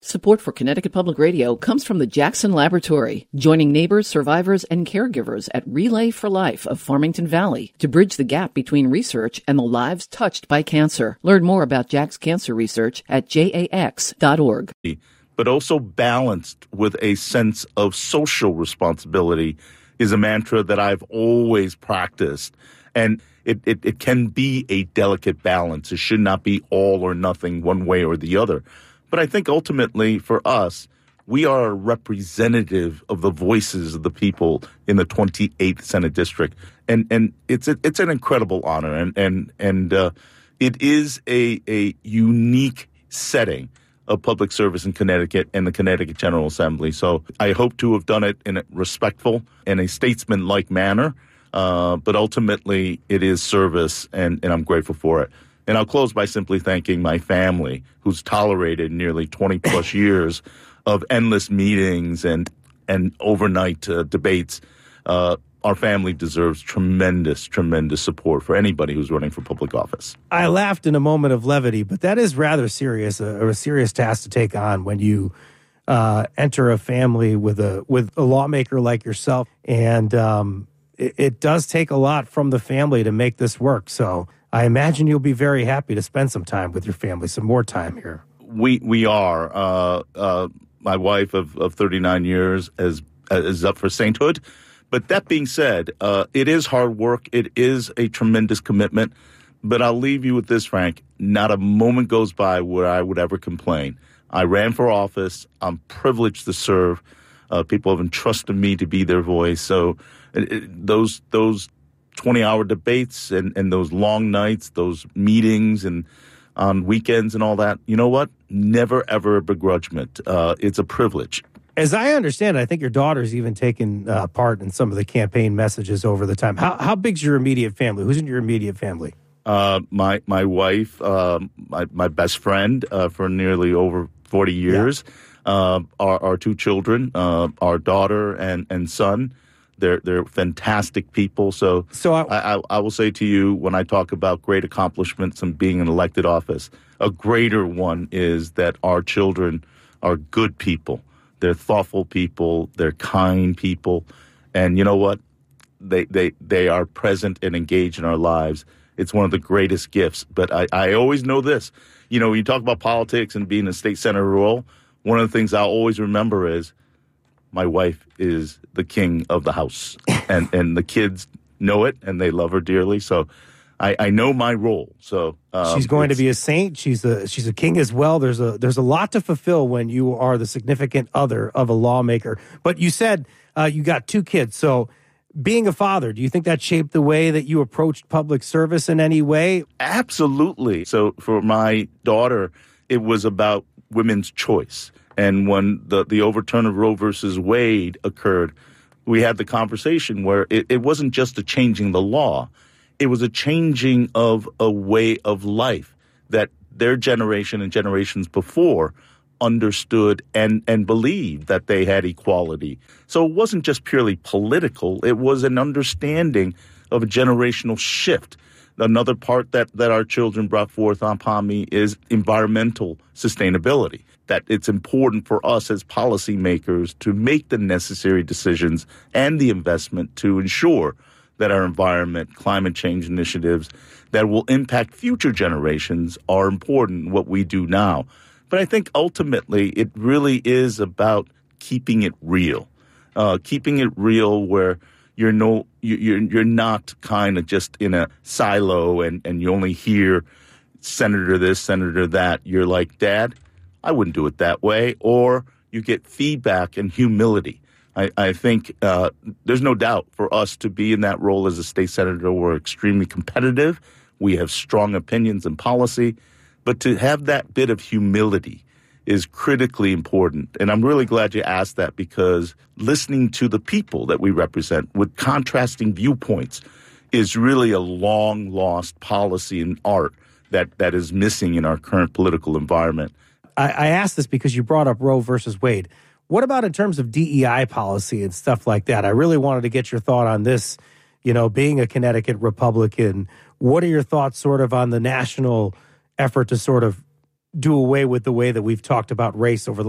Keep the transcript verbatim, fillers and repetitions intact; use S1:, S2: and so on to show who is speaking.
S1: Support for Connecticut Public Radio comes from the Jackson Laboratory, joining neighbors, survivors, and caregivers at Relay for Life of Farmington Valley to bridge the gap between research and the lives touched by cancer. Learn more about Jack's cancer research at J A X dot org.
S2: But also balanced with a sense of social responsibility is a mantra that I've always practiced. And it, it, it can be a delicate balance. It should not be all or nothing one way or the other. But I think ultimately for us, we are a representative of the voices of the people in the twenty-eighth Senate District. And and it's a, it's an incredible honor. And and, and uh, it is a, a unique setting of public service in Connecticut and the Connecticut General Assembly. So I hope to have done it in a respectful and a statesman-like manner. Uh, but ultimately, it is service, and, and I'm grateful for it. And I'll close by simply thanking my family, who's tolerated nearly twenty plus years of endless meetings and and overnight uh, debates. Uh, our family deserves tremendous, tremendous support for anybody who's running for public office.
S3: I laughed in a moment of levity, but that is rather serious, a, a serious task to take on when you uh, enter a family with a with a lawmaker like yourself. And um, it, it does take a lot from the family to make this work. So I imagine you'll be very happy to spend some time with your family, some more time here.
S2: We we are. Uh, uh, my wife of, of thirty-nine years is, is up for sainthood. But that being said, uh, it is hard work. It is a tremendous commitment. But I'll leave you with this, Frank. Not a moment goes by where I would ever complain. I ran for office. I'm privileged to serve. Uh, people have entrusted me to be their voice. So it, it, those those twenty-hour debates and, and those long nights, those meetings and on weekends and all that, you know what? Never, ever a begrudgment. Uh, it's a privilege.
S3: As I understand it, I think your daughter's even taken uh, part in some of the campaign messages over the time. How how big's your immediate family? Who's in your immediate family?
S2: Uh, my my wife, uh, my my best friend uh, for nearly over forty years, yeah. uh, our our two children, uh, our daughter and, and son. They're they're fantastic people. So,
S3: so I,
S2: I, I will say to you, when I talk about great accomplishments and being in elected office, a greater one is that our children are good people. They're thoughtful people. They're kind people. And you know what? They they they are present and engaged in our lives. It's one of the greatest gifts. But I, I always know this. You know, when you talk about politics and being a state senator role, one of the things I'll always remember is my wife is the king of the house. and, and the kids know it, and they love her dearly. So I, I know my role. So um,
S3: she's going to be a saint. She's a she's a king as well. There's a there's a lot to fulfill when you are the significant other of a lawmaker. But you said uh, you got two kids. So being a father, do you think that shaped the way that you approached public service in any way?
S2: Absolutely. So for my daughter, it was about women's choice. And when the, the overturn of Roe versus Wade occurred, we had the conversation where it, it wasn't just a changing the law. It was a changing of a way of life that their generation and generations before understood and, and believed that they had equality. So it wasn't just purely political. It was an understanding of a generational shift. Another part that, that our children brought forth upon me is environmental sustainability, that it's important for us as policymakers to make the necessary decisions and the investment to ensure that our environment, climate change initiatives that will impact future generations are important in what we do now. But I think ultimately it really is about keeping it real, uh, keeping it real where you're no you're you're not kind of just in a silo and, and you only hear Senator this, Senator that. You're like, Dad, I wouldn't do it that way. Or you get feedback and humility. I, I think uh, there's no doubt for us to be in that role as a state senator. We're extremely competitive. We have strong opinions and policy. But to have that bit of humility is critically important. And I'm really glad you asked that, because listening to the people that we represent with contrasting viewpoints is really a long-lost policy and art that, that is missing in our current political environment.
S3: I, I asked this because you brought up Roe versus Wade. What about in terms of D E I policy and stuff like that? I really wanted to get your thought on this. You know, being a Connecticut Republican, what are your thoughts sort of on the national effort to sort of do away with the way that we've talked about race over the